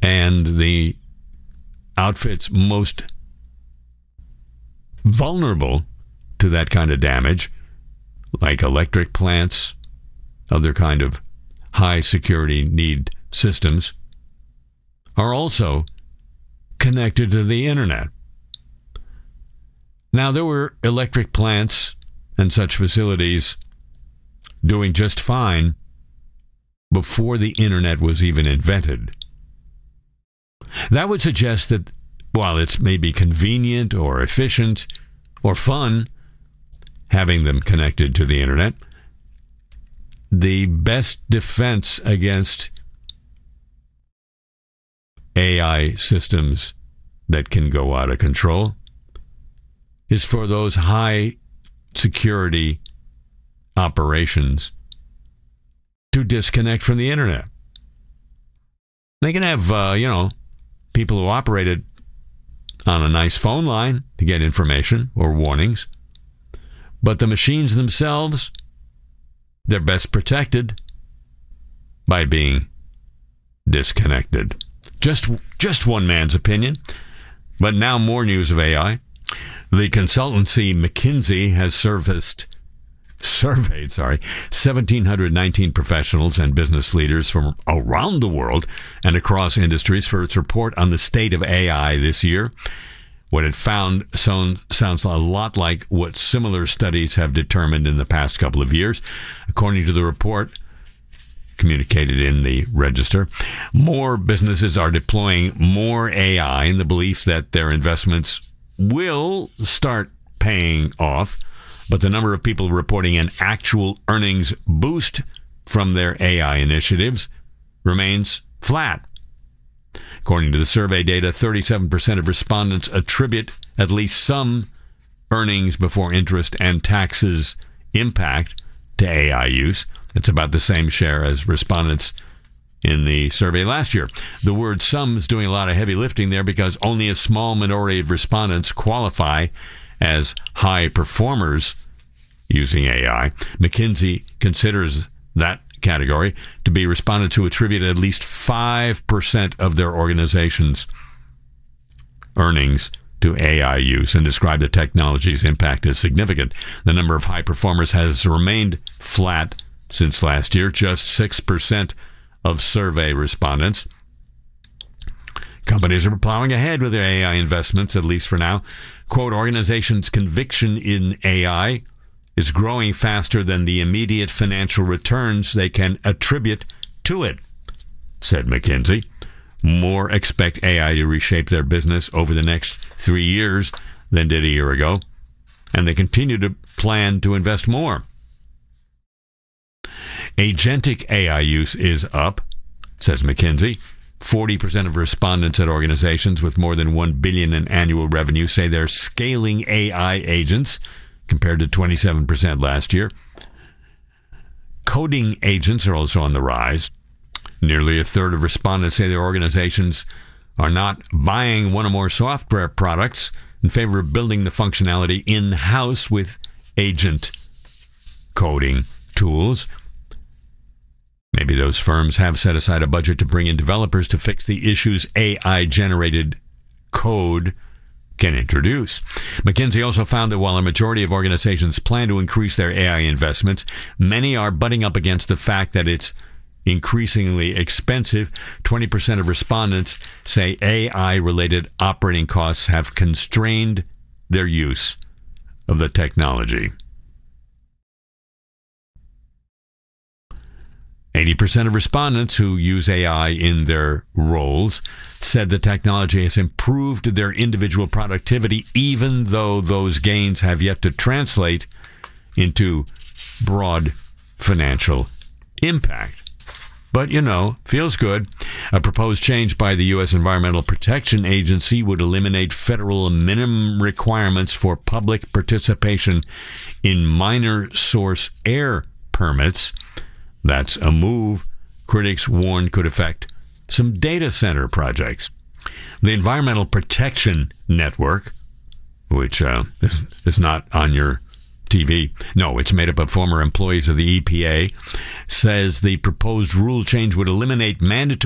And the outfits most vulnerable to that kind of damage, like electric plants, other kind of high security need systems, are also connected to the internet. Now, there were electric plants and such facilities doing just fine before the internet was even invented. That would suggest that while it's maybe convenient or efficient or fun having them connected to the internet, the best defense against AI systems that can go out of control is for those high security operations to disconnect from the internet. They can have, people who operate it on a nice phone line to get information or warnings. But the machines themselves, they're best protected by being disconnected. Just one man's opinion. But now more news of AI. The consultancy McKinsey has surveyed 1,719 professionals and business leaders from around the world and across industries for its report on the state of AI this year. What it found sounds a lot like what similar studies have determined in the past couple of years. According to the report, communicated in the Register, more businesses are deploying more AI in the belief that their investments will start paying off, but the number of people reporting an actual earnings boost from their AI initiatives remains flat. According to the survey data, 37% of respondents attribute at least some earnings before interest and taxes impact to AI use. It's about the same share as respondents in the survey last year. The word some is doing a lot of heavy lifting there because only a small minority of respondents qualify as high performers using AI. McKinsey considers that category to be respondents who attribute at least 5% of their organization's earnings to AI use and describe the technology's impact as significant. The number of high performers has remained flat since last year, just 6% of survey respondents. Companies are plowing ahead with their AI investments, at least for now. Quote, organizations' conviction in AI is growing faster than the immediate financial returns they can attribute to it, said McKinsey. More expect AI to reshape their business over the next 3 years than did a year ago, and they continue to plan to invest more. Agentic AI use is up, says McKinsey. 40% of respondents at organizations with more than $1 billion in annual revenue say they're scaling AI agents, compared to 27% last year. Coding agents are also on the rise. Nearly a third of respondents say their organizations are not buying one or more software products in favor of building the functionality in-house with agent coding tools. Maybe those firms have set aside a budget to bring in developers to fix the issues AI-generated code can introduce. McKinsey also found that while a majority of organizations plan to increase their AI investments, many are butting up against the fact that it's increasingly expensive. 20% of respondents say AI-related operating costs have constrained their use of the technology. 80% of respondents who use AI in their roles said the technology has improved their individual productivity, even though those gains have yet to translate into broad financial impact. But, feels good. A proposed change by the U.S. Environmental Protection Agency would eliminate federal minimum requirements for public participation in minor source air permits. That's a move critics warn could affect some data center projects. The Environmental Protection Network, which is not on your TV, no, it's made up of former employees of the EPA, says the proposed rule change would eliminate mandatory